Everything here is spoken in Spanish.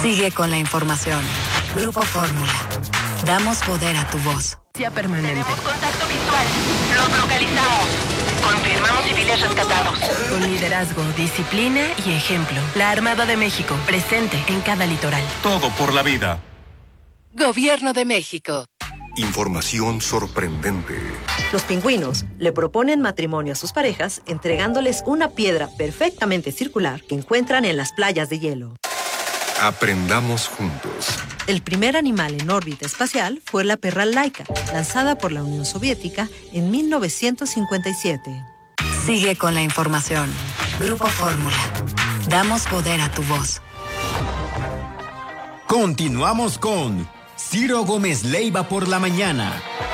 Sigue con la información. Grupo Fórmula. Damos poder a tu voz. Permanente. Tenemos contacto visual. Los localizamos. Confirmamos civiles rescatados. Con liderazgo, disciplina y ejemplo. La Armada de México, presente en cada litoral. Todo por la vida. Gobierno de México. Información sorprendente. Los pingüinos le proponen matrimonio a sus parejas entregándoles una piedra perfectamente circular que encuentran en las playas de hielo. Aprendamos juntos. El primer animal en órbita espacial fue la perra Laika, lanzada por la Unión Soviética en 1957. Sigue con la información. Grupo Fórmula. Damos poder a tu voz. Continuamos con Ciro Gómez Leiva por la mañana.